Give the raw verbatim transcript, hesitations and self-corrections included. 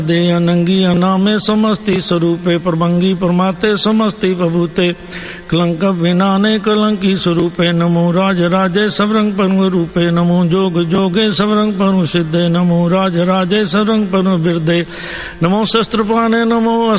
दे अनंगी अनामे समस्ति स्वरूपे प्रभंगी परमाते समस्ति बभूते कलंक विनाने कलंकी स्वरूपे नमो राज राजे सबरंग परम रूपे नमो जोग जोगे सबरंग परम सिद्धे नमो राज राजे सबरंग परम बिरदे नमो शस्त्रपाणे नमो